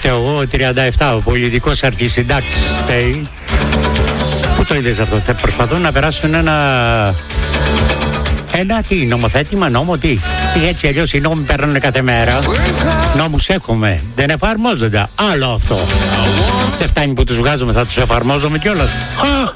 φταίω εγώ, 37, ο πολιτικός αρχισυντάκτης φταίει. Πού το είδες αυτό? Θα προσπαθούν να περάσουν ένα νομοθέτημα, νόμο, τι. Έτσι αλλιώς οι νόμοι παίρνουν κάθε μέρα. Νόμους έχουμε, δεν εφαρμόζονται. Άλλο αυτό. Δεν φτάνει που τους βγάζουμε, θα τους εφαρμόζουμε κιόλας.